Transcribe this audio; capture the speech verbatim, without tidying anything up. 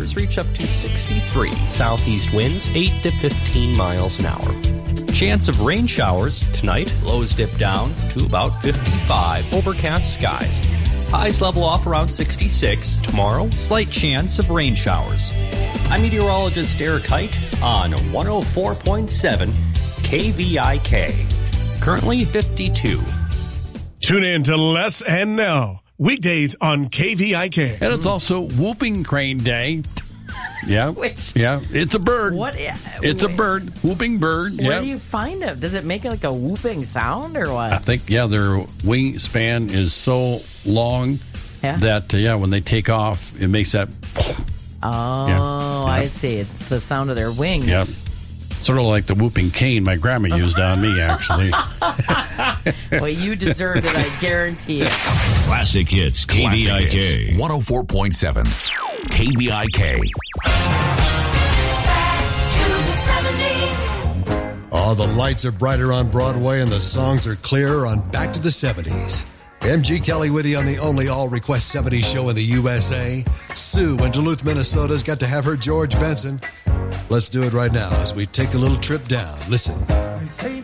temperatures reach up to sixty-three. Southeast winds eight to fifteen miles an hour. Chance of rain showers tonight. Lows dip down to about fifty-five. Overcast skies. Highs level off around sixty-six. Tomorrow, slight chance of rain showers. I'm meteorologist Eric Height on one oh four point seven K V I K. Currently fifty-two. Tune in to Les and Nell, weekdays on K V I K. And it's also Whooping Crane Day. Yeah. Which? Yeah, it's a bird. What? It's a bird. Whooping bird. Where yeah. do you find it? Does it make like a whooping sound or what? I think, yeah, their wingspan is so long Yeah. that, uh, yeah, when they take off, it makes that. Oh, Yeah. I see. It's the sound of their wings. Yep. Sort of like the whooping cane my grandma used on me, actually. Well, you deserved it, I guarantee it. Classic Hits, K V I Classic K. Hits, one oh four point seven K V I K. Oh, the lights are brighter on Broadway and the songs are clearer on Back to the seventies. M G Kelly with you on the only all-request seventies show in the U S A. Sue in Duluth, Minnesota's got to have her George Benson. Let's do it right now as we take a little trip down. Listen.